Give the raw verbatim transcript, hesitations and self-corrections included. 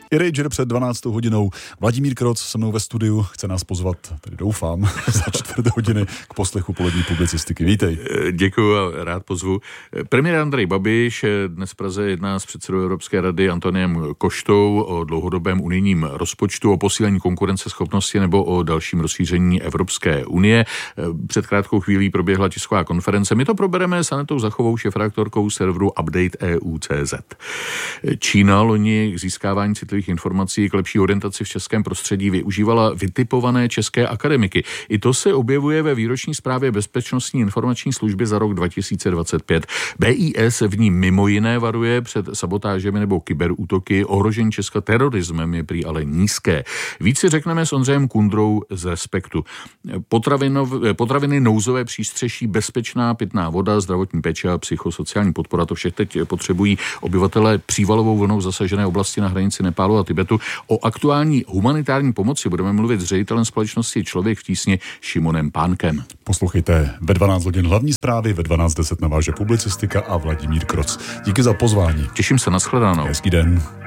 I Ranger před dvanáctou hodinou. Vladimír Kroc se mnou ve studiu chce nás pozvat, tedy doufám, za čtvrt hodiny k poslechu polední publicistiky. Vítej. Děkuji a rád pozvu. Premiér Andrej Babiš dnes v Praze jedná s předsedou Evropské rady Antoniem Koštou o dlouhodobém unijním rozpočtu, o posílení konkurenceschopnosti nebo o dalším rozšíření Evropské unie. Před krátkou chvílí proběhla tisková konference. My to probereme s Anetou Zachovou, šéfredaktorkou serveru Update E U tečka cé zet. Čína loni k získávání citlivých informací k lepší orientaci v českém prostředí využívala vytipované české akademiky. I to se objevuje ve výroční zprávě Bezpečnostní informační služby za rok dva tisíce dvacet pět. B I S v ní mimo jiné varuje před sabotážemi nebo kyberútoky. Ohrožení Česka terorismem je prý ale nízké. Víc si řekneme s Ondřejem Kundrou z Respektu. Potraviny, nouzové přístřeší, bezpečná pitná voda, zdravotní péče a psychosociální podpora. To vše teď potřebují obyvatelé přívalovou vlnou zasažené oblasti na hranici Nepálu a Tibetu. O aktuální humanitární pomoci budeme mluvit s ředitelem společnosti Člověk v tísni Šimonem Pánkem. Poslouchejte ve dvanáct hodin hlavní zprávy, ve dvanáct deset naváže publicistika a Vladimír Kroc. Díky za pozvání. Těším se, nashledanou. Hezký den.